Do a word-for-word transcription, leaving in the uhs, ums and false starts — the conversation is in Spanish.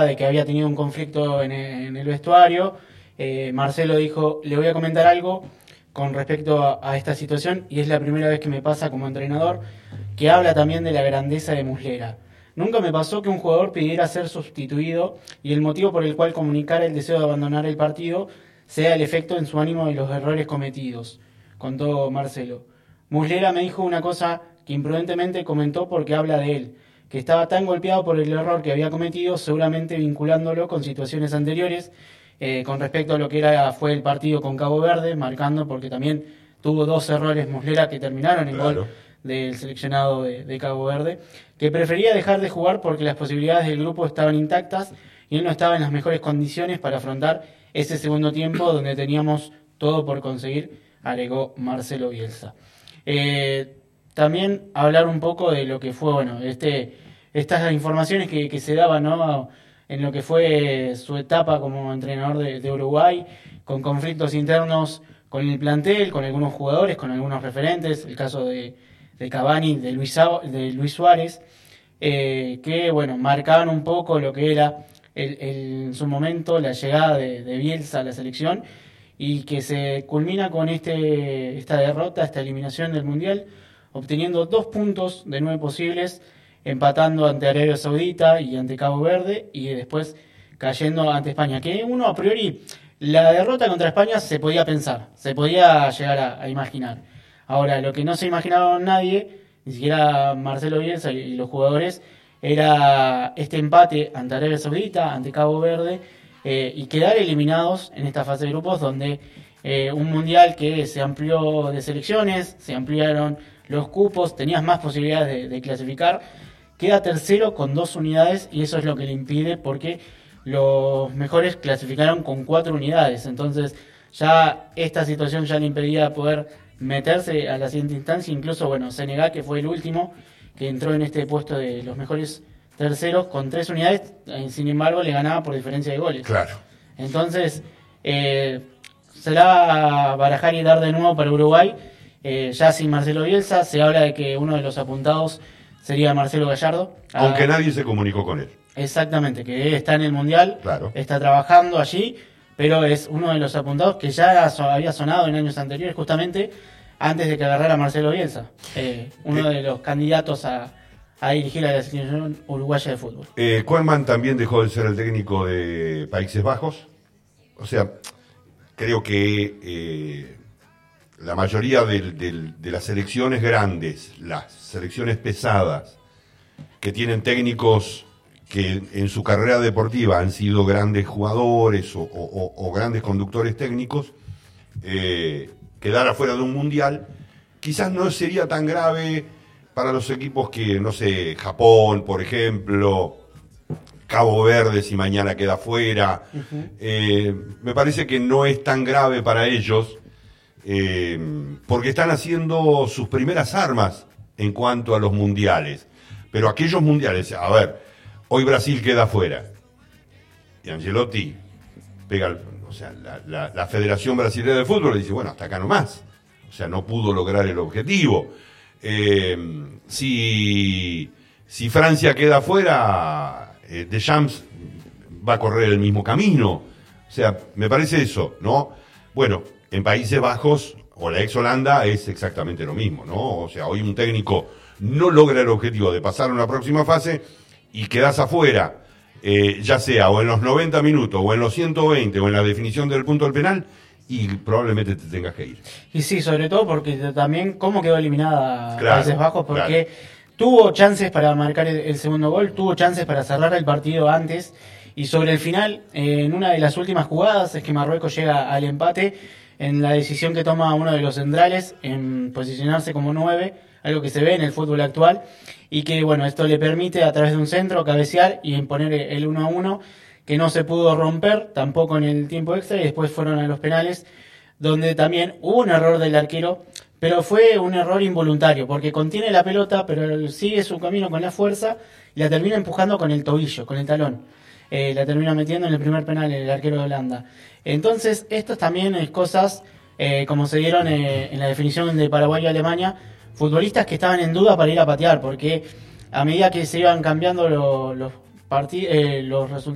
de que había tenido un conflicto en el, en el vestuario, eh, Marcelo dijo, le voy a comentar algo con respecto a, a esta situación, y es la primera vez que me pasa como entrenador, que habla también de la grandeza de Muslera. Nunca me pasó que un jugador pidiera ser sustituido y el motivo por el cual comunicara el deseo de abandonar el partido sea el efecto en su ánimo de los errores cometidos, contó Marcelo. Muslera me dijo una cosa que imprudentemente comentó porque habla de él, que estaba tan golpeado por el error que había cometido, seguramente vinculándolo con situaciones anteriores, eh, con respecto a lo que era fue el partido con Cabo Verde, marcando porque también tuvo dos errores Muslera que terminaron en Claro. gol del seleccionado de, de Cabo Verde, que prefería dejar de jugar porque las posibilidades del grupo estaban intactas y él no estaba en las mejores condiciones para afrontar ese segundo tiempo donde teníamos todo por conseguir, agregó Marcelo Bielsa. Eh, también hablar un poco de lo que fue, bueno, este, estas informaciones que, que se daban, ¿no?, en lo que fue su etapa como entrenador de, de Uruguay, con conflictos internos con el plantel, con algunos jugadores, con algunos referentes, el caso de de Cavani, de Luis, de Luis Suárez, eh, que bueno, marcaban un poco lo que era el, el, en su momento la llegada de, de Bielsa a la selección, y que se culmina con este esta derrota, esta eliminación del Mundial, obteniendo dos puntos de nueve posibles, empatando ante Arabia Saudita y ante Cabo Verde, y después cayendo ante España, que uno a priori, la derrota contra España se podía pensar, se podía llegar a, a imaginar. Ahora, lo que no se imaginaba nadie, ni siquiera Marcelo Bielsa y los jugadores, era este empate ante Arabia Saudita, ante Cabo Verde, eh, y quedar eliminados en esta fase de grupos, donde eh, un mundial que se amplió de selecciones, se ampliaron los cupos, tenías más posibilidades de, de clasificar, queda tercero con dos unidades, y eso es lo que le impide, porque los mejores clasificaron con cuatro unidades. Entonces, ya esta situación ya le impedía poder meterse a la siguiente instancia. Incluso, bueno, Senegal, que fue el último que entró en este puesto de los mejores terceros con tres unidades, sin embargo le ganaba por diferencia de goles. Claro. Entonces, eh, se la va a barajar y dar de nuevo para Uruguay, eh, ya sin Marcelo Bielsa. Se habla de que uno de los apuntados sería Marcelo Gallardo, aunque a, nadie se comunicó con él. Exactamente, que está en el Mundial, claro, está trabajando allí, pero es uno de los apuntados que ya había sonado en años anteriores, justamente antes de que agarrara Marcelo Bielsa, eh, uno eh, de los candidatos a, a dirigir a la selección uruguaya de fútbol. Eh, Koeman también dejó de ser el técnico de Países Bajos. O sea, creo que eh, la mayoría de, de, de las selecciones grandes, las selecciones pesadas, que tienen técnicos que en su carrera deportiva han sido grandes jugadores o, o, o grandes conductores técnicos, eh, quedar afuera de un mundial quizás no sería tan grave para los equipos que, no sé, Japón, por ejemplo, Cabo Verde, si mañana queda fuera. Uh-huh. Eh, me parece que no es tan grave para ellos, eh, porque están haciendo sus primeras armas en cuanto a los mundiales. Pero aquellos mundiales, a ver, hoy Brasil queda fuera y Ancelotti pega, el, o sea, la, la, la Federación Brasileña de Fútbol le dice, bueno, hasta acá nomás. O sea, no pudo lograr el objetivo. Eh, si, si Francia queda fuera, eh, Deschamps va a correr el mismo camino. O sea, me parece eso, ¿no? Bueno, en Países Bajos o la ex Holanda es exactamente lo mismo, ¿no? O sea, hoy un técnico no logra el objetivo de pasar a una próxima fase y quedás afuera, eh, ya sea o en los noventa minutos o en los ciento veinte o en la definición del punto del penal, y probablemente te tengas que ir. Y sí, sobre todo porque también cómo quedó eliminada claro, Países Bajos, porque claro. tuvo chances para marcar el, el segundo gol, tuvo chances para cerrar el partido antes, y sobre el final, eh, en una de las últimas jugadas, es que Marruecos llega al empate en la decisión que toma uno de los centrales en posicionarse como nueve, algo que se ve en el fútbol actual, y que bueno, esto le permite a través de un centro cabecear y imponer el uno a uno, que no se pudo romper tampoco en el tiempo extra, y después fueron a los penales, donde también hubo un error del arquero, pero fue un error involuntario, porque contiene la pelota, pero sigue su camino con la fuerza y la termina empujando con el tobillo, con el talón. Eh, la termina metiendo en el primer penal el arquero de Holanda. Entonces, estas también es cosas, eh, como se dieron eh, en la definición de Paraguay y Alemania, futbolistas que estaban en duda para ir a patear, porque a medida que se iban cambiando lo, los, partid- eh, los resultados,